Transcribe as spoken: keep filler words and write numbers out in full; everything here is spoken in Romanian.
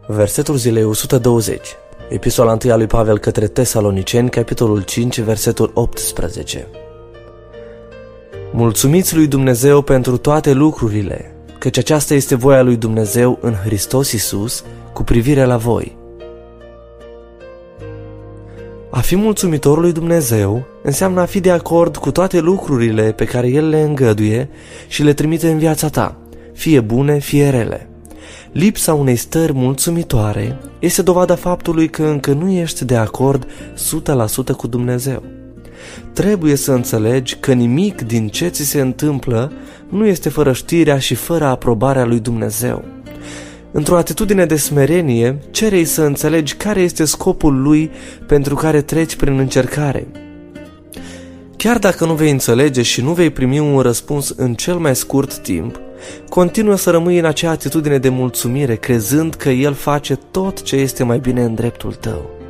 Versetul zilei o sută douăzeci. Epistola întâi a lui Pavel către Tesaloniceni, capitolul cinci, versetul optsprezece. Mulțumiți lui Dumnezeu pentru toate lucrurile, căci aceasta este voia lui Dumnezeu în Hristos Iisus cu privire la voi. A fi mulțumitor lui Dumnezeu înseamnă a fi de acord cu toate lucrurile pe care El le îngăduie și le trimite în viața ta, fie bune, fie rele. Lipsa unei stări mulțumitoare este dovada faptului că încă nu ești de acord o sută la sută cu Dumnezeu. Trebuie să înțelegi că nimic din ce ți se întâmplă nu este fără știrea și fără aprobarea lui Dumnezeu. Într-o atitudine de smerenie, cere-i să înțelegi care este scopul lui pentru care treci prin încercare. Chiar dacă nu vei înțelege și nu vei primi un răspuns în cel mai scurt timp, continuă să rămâi în acea atitudine de mulțumire, crezând că El face tot ce este mai bine în dreptul tău.